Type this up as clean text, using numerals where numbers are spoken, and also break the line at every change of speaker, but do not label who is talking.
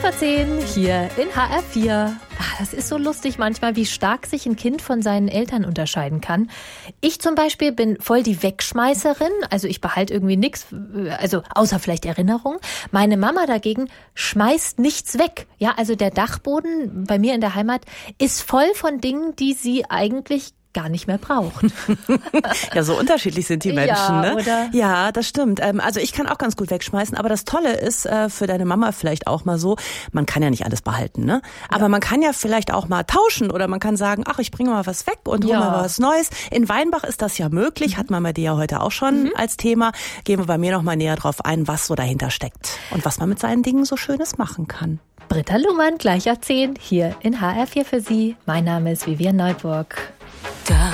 5:10 hier in HR4. Das ist so lustig manchmal, wie stark sich ein Kind von seinen Eltern unterscheiden kann. Ich zum Beispiel bin voll die Wegschmeißerin, also ich behalte irgendwie nichts, also außer vielleicht Erinnerung. Meine Mama dagegen schmeißt nichts weg. Ja, also der Dachboden bei mir in der Heimat ist voll von Dingen, die sie eigentlich gar nicht mehr braucht.
Ja, so unterschiedlich sind die Menschen,
ja,
ne?
Oder?
Ja, das stimmt. Also ich kann auch ganz gut wegschmeißen, aber das Tolle ist für deine Mama vielleicht auch mal so, man kann ja nicht alles behalten, ne? Aber man kann ja vielleicht auch mal tauschen oder man kann sagen, ach, ich bringe mal was weg und hole mal was Neues. In Weinbach ist das ja möglich, hat Mama dir ja heute auch schon als Thema. Gehen wir bei mir noch mal näher drauf ein, was so dahinter steckt und was man mit seinen Dingen so Schönes machen kann.
Britta Luhmann, gleich ab 10, hier in HR4 für Sie. Mein Name ist Vivian Neuburg.
Da